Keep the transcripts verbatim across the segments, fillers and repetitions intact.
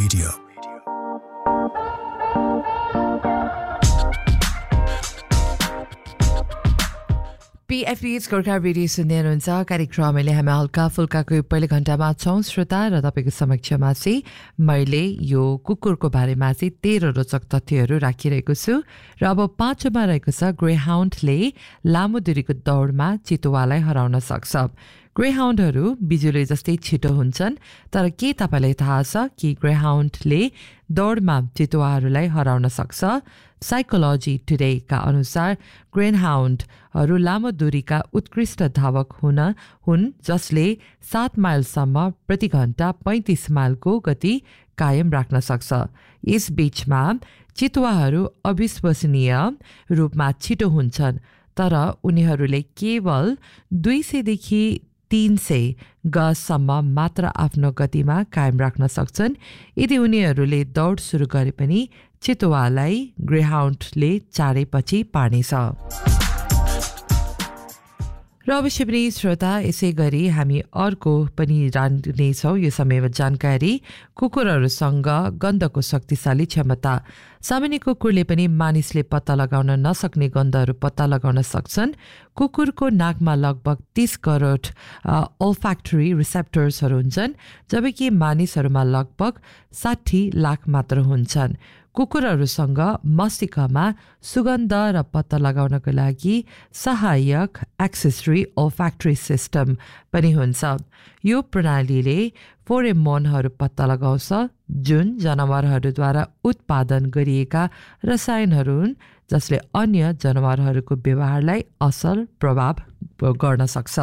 Radio. P F B Gorkha radio सुन्दै हुनुहुन्छ कार्यक्रमले हामी हल्का फुल्काको पहिलो घण्टामा छौँ श्रोता र तपाईँको समक्षमा चाहिँ मैले यो कुकुरको बारेमा चाहिँ तेह्र रोचक तथ्यहरू राखिरहेको छु र अब पाँचौँमा रहेको छ ग्रेहाउन्डले लामो दूरीको दौडमा चितुवालाई हराउन सक्छ। ग्रेहाउन्डहरू बिजुली जस्तै छिटो हुन्छन्, तर के तपाईँलाई थाहा छ कि ग्रेहाउन्डले दौडमा चितुवाहरूलाई हराउन सक्छ? साइकोलोजी टुडेका अनुसार ग्रेहाउन्डहरू लामो दूरीका उत्कृष्ट धावक हुन हुन् जसले सात माइलसम्म प्रति घण्टा पैँतिस माइलको गति कायम राख्न सक्छ। यस बीचमा चितुवाहरू अविश्वसनीय रूपमा छिटो हुन्छन्, तर उनीहरूले केवल दुई सयदेखि तीन सय गजसम्म मात्र आफ्नो गतिमा कायम राख्न सक्छन्। यदि उनीहरूले दौड सुरु गरे पनि चितुवालाई ग्रेहाउन्डले चाँडैपछि पार्नेछ। र अवश्य पनि श्रोता, यसै गरी हामी अर्को पनि जान्नेछौँ यो समयमा जानकारी कुकुरहरूसँग गन्धको शक्तिशाली क्षमता। सामान्य कुकुरले पनि मानिसले पत्ता लगाउन नसक्ने गन्धहरू पत्ता लगाउन सक्छन्। कुकुरको नाकमा लगभग तीस करोड ओल्फ्याक्टरी रिसेप्टर्सहरू हुन्छन्, जबकि मानिसहरूमा लगभग साठी लाख मात्र हुन्छन्। कुकुरहरूसँग मस्तिष्कमा सुगन्ध र पत्ता लगाउनको लागि सहायक एक्सेसरी ओल्फ्याक्टरी सिस्टम पनि हुन्छ। यो प्रणालीले फेरोमोनहरू पत्ता लगाउँछ जुन जनावरहरूद्वारा उत्पादन गरिएका रसायनहरू हुन् जसले अन्य जनावरहरूको व्यवहारलाई असल प्रभाव गर्न सक्छ।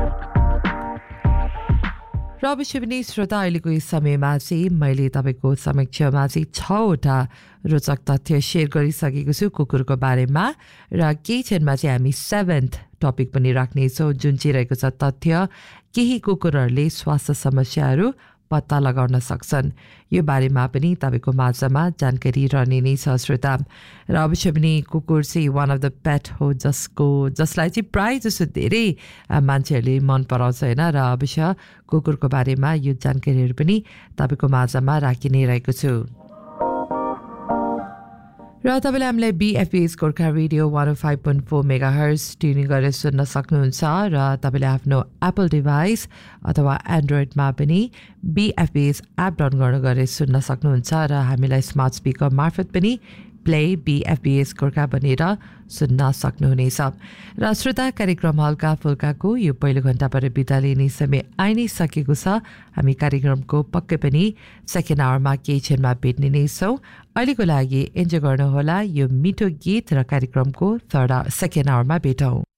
र अवश्य पनि श्रोता, अहिलेको यस समयमा चाहिँ मैले तपाईँको समक्षमा चाहिँ छवटा रोचक तथ्य सेयर गरिसकेको छु कुकुरको बारेमा, र केही क्षणमा चाहिँ हामी सेभेन्थ टपिक पनि राख्नेछौँ जुन चाहिँ रहेको छ तथ्य केही कुकुरहरूले स्वास्थ्य समस्याहरू पत्ता लगाउन सक्छन्। यो बारेमा पनि तपाईँको माझमा जानकारी रहने नै छ श्रोता। र अवश्य पनि कुकुर चाहिँ वान अफ द पेट हो जसको जसलाई चाहिँ प्रायः जसो धेरै मान्छेहरूले मन पराउँछ होइन। र अवश्य कुकुरको बारेमा यो जानकारीहरू पनि तपाईँको माझमा राखि नै रहेको छु। र तपाईँले हामीलाई बिएफबी गोर्खा रेडियो वान ओ five point four mega hertz tuning गरेर सुन्न सक्नुहुन्छ, र तपाईँले आफ्नो एप्पल डिभाइस अथवा एन्ड्रोइडमा पनि बिएफबी एप डाउनलोड गर्न गरेर सुन्न सक्नुहुन्छ, र हामीलाई स्मार्ट स्पिकर मार्फत पनि प्ले बिएफबी गोर्खा भनेर सुन्न सक्नुहुनेछ। र श्रोता, कार्यक्रम हल्का फुल्काको यो पहिलो घन्टाबाट बिदा लिने समय आइ नै सकेको छ। हामी कार्यक्रमको पक्कै पनि सेकेन्ड आवरमा केही क्षणमा भेट्ने नै छौँ। अहिलेको लागि इन्जोय गर्नुहोला यो मिठो गीत, र कार्यक्रमको थर्ड सेकेन्ड आवरमा भेटौँ।